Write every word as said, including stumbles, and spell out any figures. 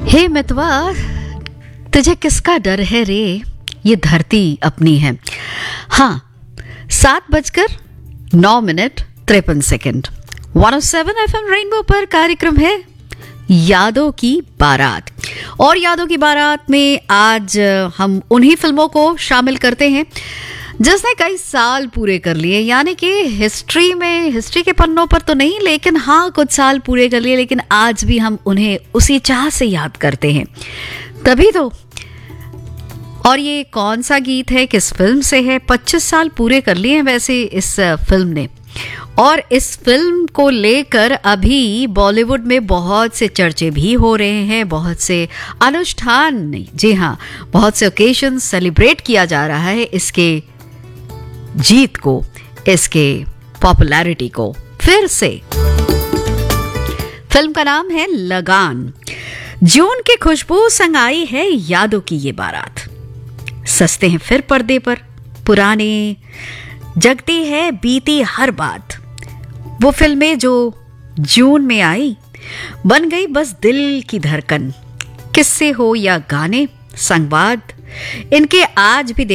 हे मितवा, तुझे किसका डर है रे, ये धरती अपनी है। हाँ, सात बजकर नौ मिनट तिरपन second one O seven F M rainbow पर कार्यक्रम है यादों की बारात। और यादों की बारात में आज हम उन्हीं फिल्मों को शामिल करते हैं जिसने कई साल पूरे कर लिए, यानी कि हिस्ट्री में हिस्ट्री के पन्नों पर तो नहीं, लेकिन हाँ कुछ साल पूरे कर लिए, लेकिन आज भी हम उन्हें उसी चाह से याद करते हैं। तभी तो। और ये कौन सा गीत है, किस फिल्म से है? पच्चीस साल पूरे कर लिए हैं वैसे इस फिल्म ने। और इस फिल्म को लेकर अभी बॉलीवुड में बहुत से चर्चे भी हो रहे हैं, बहुत से अनुष्ठान नहीं, जी हाँ, बहुत से ओकेजन सेलिब्रेट किया जा रहा है इसके जीत को, इसके पॉपुलैरिटी को। फिर से फिल्म का नाम है लगान। जून की खुशबू संग आई है यादों की ये बारात। सस्ते हैं फिर पर्दे पर पुराने, जगती है बीती हर बात। वो फिल्में जो जून में आई बन गई बस दिल की धड़कन। किस्से हो या गाने, संवाद, इनके आज भी